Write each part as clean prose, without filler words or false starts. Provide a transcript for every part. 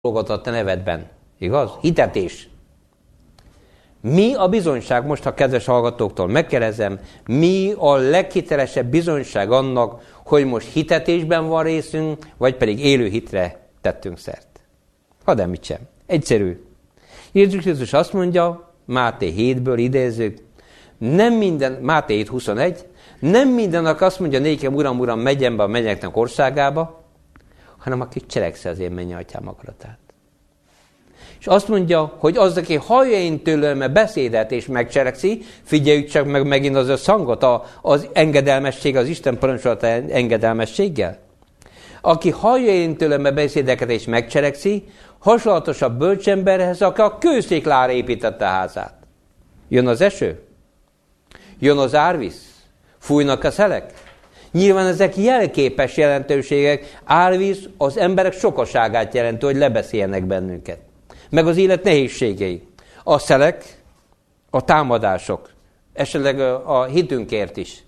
a te nevedben. Igaz? Hitetés. Mi a bizonyság, most a kedves hallgatóktól megkérdezem, mi a leghitelesebb bizonyság annak, hogy most hitetésben van részünk, vagy pedig élő hitre tettünk szert? Ha de mit sem. Egyszerű. Jézus Krisztus azt mondja, Máté 7-ből idézzük, nem minden, Máté 7:21, nem mindennek azt mondja nékem, Uram, Uram, megyen be a mennyeknek országába, hanem aki cselekszi az én mennyei atyám akaratát. És azt mondja, hogy az, aki hallja én tőlem beszédet és megcselekszi, figyeljük csak meg megint az összhangot, az engedelmesség, az Isten parancsolata engedelmességgel. Aki hallja én tőlem beszédeket és megcselekszi, hasonlatos a bölcsemberhez, aki a kősziklára építette a házát. Jön az eső, jön az árvíz, fújnak a szelek. Nyilván ezek jelképes jelentőségek, árvíz az emberek sokaságát jelenti, hogy lebeszéljenek bennünket. Meg az élet nehézségei. A szelek, a támadások, esetleg a hitünkért is.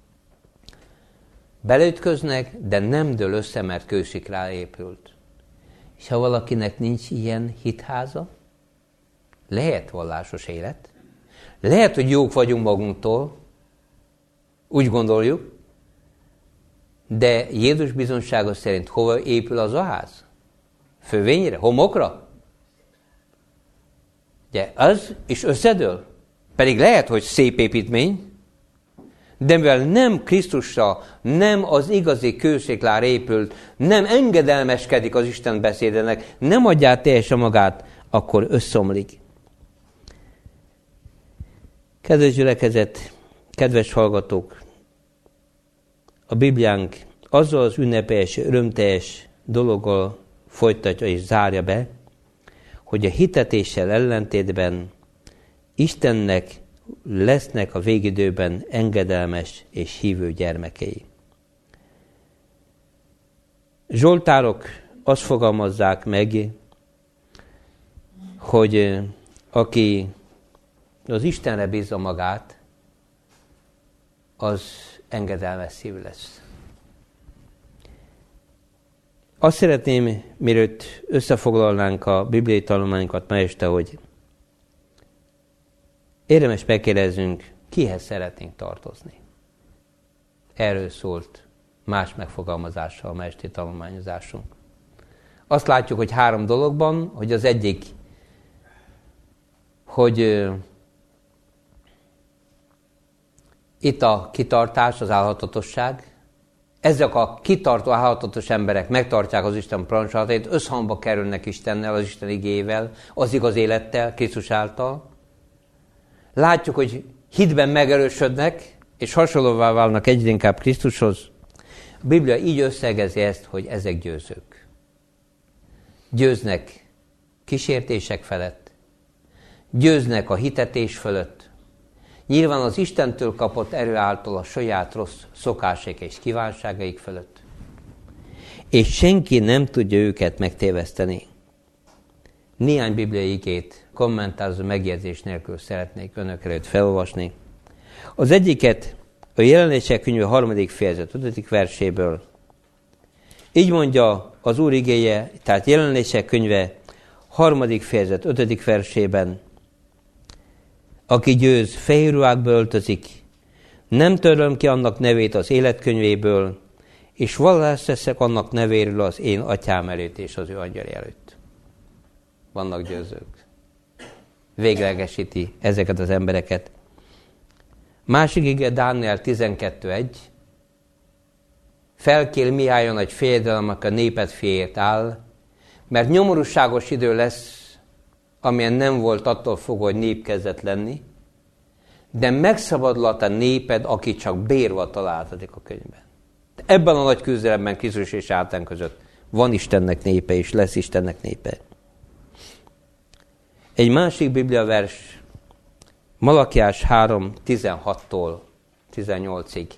Beleütköznek, de nem dől össze, mert kősziklára épült. És ha valakinek nincs ilyen hitháza, lehet vallásos élet, lehet, hogy jók vagyunk magunktól, úgy gondoljuk, de Jézus bizonysága szerint hova épül az a ház? Fővényre? Homokra? Ugye, az is összedől. Pedig lehet, hogy szép építmény, de mivel nem Krisztusra, nem az igazi kősziklára épült, nem engedelmeskedik az Isten beszédének, nem adja át teljesen magát, akkor összeomlik. Kedves gyülekezet, kedves hallgatók, a Bibliánk azzal az ünnepélyes, örömteljes dologgal folytatja és zárja be, hogy a hitetéssel ellentétben Istennek lesznek a végidőben engedelmes és hívő gyermekei. Zsoltárok azt fogalmazzák meg, hogy aki az Istenre bízza magát, az engedelmes szívű lesz. Azt szeretném, mielőtt összefoglalnánk a bibliai tanulmányokat ma este, hogy érdemes megkérdezzünk, kihez szeretnénk tartozni. Erről szólt más megfogalmazással a ma esti tanulmányozásunk. Azt látjuk, hogy 3 dologban, hogy az egyik, hogy itt a kitartás, az állhatatosság. Ezek a kitartó, állhatatos emberek megtartják az Isten parancsolatait, összhangba kerülnek Istennel, az Isten igével, az igaz élettel, Krisztus által. Látjuk, hogy hitben megerősödnek, és hasonlóvá válnak egyre inkább Krisztushoz. A Biblia így összegezi ezt, hogy ezek győzők. Győznek kísértések felett, győznek a hitetés fölött, nyilván az Istentől kapott erő által a saját rossz szokások és kívánságaik fölött. És senki nem tudja őket megtéveszteni. Néhány bibliai igét kommentázó megjegyzés nélkül szeretnék önök előtt felolvasni. Az egyiket a Jelenések könyve 3. fejezet 5. verséből. Így mondja az Úr igéje, tehát Jelenések könyve 3. fejezet 5. versében. Aki győz, fehér ruhákba öltözik, nem törlöm ki annak nevét az életkönyvéből, és vallást teszek annak nevéről az én atyám előtt és az ő angyali előtt. Vannak győzők. Véglegesíti ezeket az embereket. Másik ige Dániel 12.1. Felkél Mihályon egy fejedelem, aki a néped féért áll, mert nyomorúságos idő lesz, amilyen nem volt attól fogva, hogy nép kezdett lenni, de megszabadulhat a néped, aki csak bérva találtatik a könyvben. Ebben a nagy küzdelemben Krisztus és Sátán között van Istennek népe, és lesz Istennek népe. Egy másik bibliavers, Malakiás 3.16-tól 18-ig.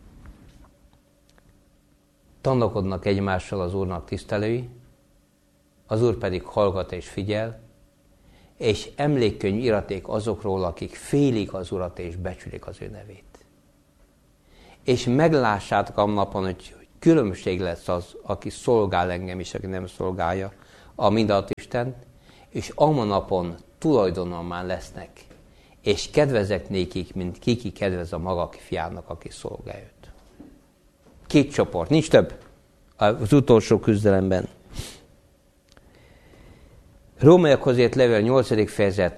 Tanakodnak egymással az Úrnak tisztelői, az Úr pedig hallgat és figyel, és emlékkönyv iraték azokról, akik félik az Urat és becsülik az ő nevét. És meglássátok a napon, hogy különbség lesz az, aki szolgál engem és aki nem szolgálja a mindenható Isten, és amon napon tulajdonomán lesznek, és kedvezek nékik, mint kiki kedvez a maga fiának, aki szolgálja őt. 2 csoport, nincs több az utolsó küzdelemben. Rómaiakhoz írt levél 8. fejezet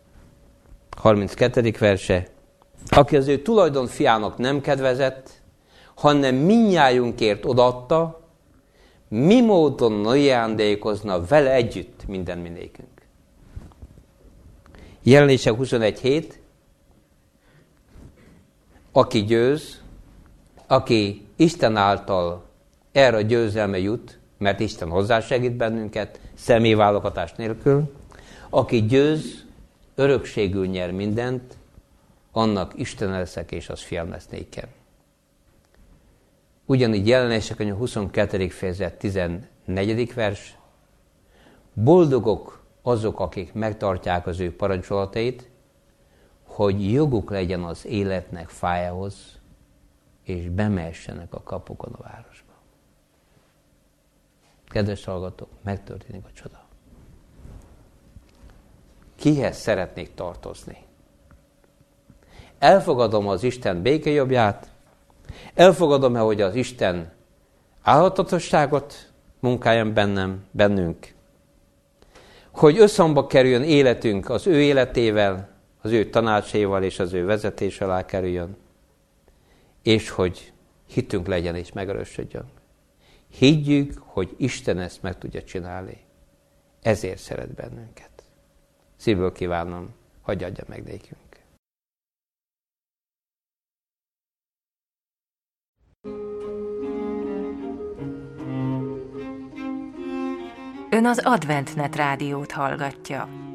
32. verse. Aki az ő tulajdon fiának nem kedvezett, hanem mindnyájunkért odaadta, mi módon ajándékozna vele együtt minden minékünk. Jelenések 21.7. Aki győz, aki Isten által erre a győzelme jut, mert Isten hozzásegít bennünket, személyválogatás nélkül, aki győz, örökségül nyer mindent, annak Isten leszek, és az fiam lesz nékem. Ugyanígy Jelenések a 22. fejezet 14. vers. Boldogok azok, akik megtartják az ő parancsolatait, hogy joguk legyen az életnek fájához, és bemehessenek a kapukon a városba. Kedves hallgatók, megtörténik a csoda. Kihez szeretnék tartozni? Elfogadom az Isten békejobbját, elfogadom-e, hogy az Isten álhatatosságot munkáljon bennünk, hogy összhangba kerüljön életünk az ő életével, az ő tanácsaival és az ő vezetés alá kerüljön, és hogy hitünk legyen és megerősödjön. Higgyük, hogy Isten ezt meg tudja csinálni. Ezért szeret bennünket. Szívből kívánom, hogy adja meg nékünk. Ön az AdventNet rádiót hallgatja.